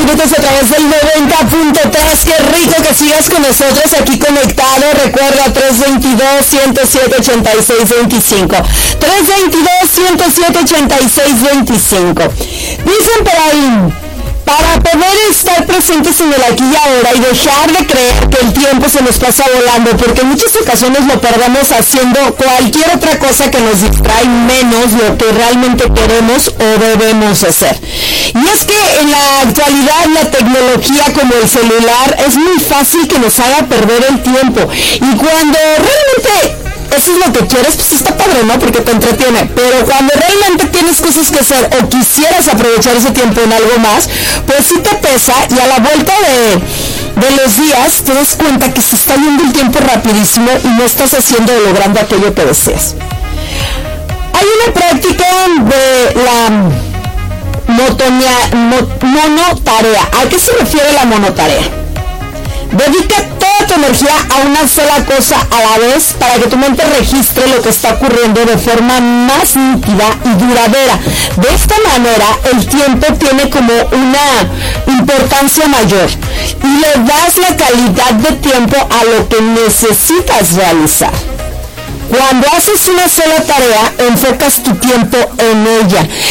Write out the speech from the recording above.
minutos a través del 90.3. Qué rico que sigas con nosotros aquí conectado. Recuerda 322-107-8625. 322-107-8625. Dicen por ahí, para poder estar presentes en el aquí y ahora y dejar de creer que el tiempo se nos pasa volando, porque en muchas ocasiones lo perdemos haciendo cualquier otra cosa que nos distrae menos lo que realmente queremos o debemos hacer. Y es que en la actualidad la tecnología como el celular es muy fácil que nos haga perder el tiempo, y cuando realmente eso es lo que quieres, pues está padre, ¿no? Porque te entretiene. Pero cuando realmente tienes cosas que hacer o quisieras aprovechar ese tiempo en algo más, pues sí te pesa, y a la vuelta de los días te das cuenta que se está yendo el tiempo rapidísimo y no estás haciendo o logrando aquello que deseas. Hay una práctica de la monotarea. ¿A qué se refiere la monotarea? Dedica toda tu energía a una sola cosa a la vez para que tu mente registre lo que está ocurriendo de forma más nítida y duradera. De esta manera, el tiempo tiene como una importancia mayor y le das la calidad de tiempo a lo que necesitas realizar. Cuando haces una sola tarea, enfocas tu tiempo en ella